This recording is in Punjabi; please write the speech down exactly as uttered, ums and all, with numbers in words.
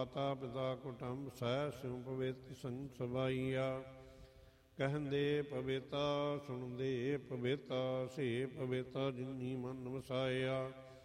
ਮਾਤਾ ਪਿਤਾ ਕੁਟੰਬ ਸਹਿ ਸਿਉ ਪਵਿੱਤ ਸੰਗ ਸਬਾਈਆ। ਕਹਿੰਦੇ ਪਵਿੱਤਾ ਸੁਣਦੇ ਪਵਿੱਤਾ ਸੇ ਪਵਿੱਤਾ ਜਿਨੀ ਮਨ ਵਸਾਇਆ।